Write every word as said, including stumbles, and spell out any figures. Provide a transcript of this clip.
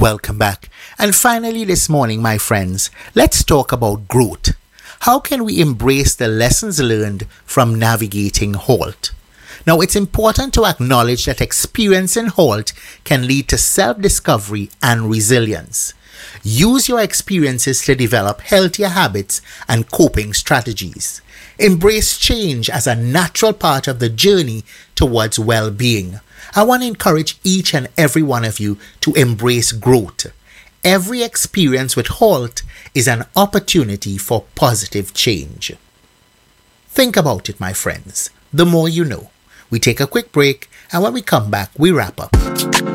Welcome back. And finally, this morning, my friends, let's talk about growth. How can we embrace the lessons learned from navigating halt? Now, it's important to acknowledge that experiencing halt can lead to self-discovery and resilience. Use your experiences to develop healthier habits and coping strategies. Embrace change as a natural part of the journey towards well-being. I want to encourage each and every one of you to embrace growth. Every experience with halt is an opportunity for positive change. Think about it, my friends. The more you know. We take a quick break, and when we come back, we wrap up.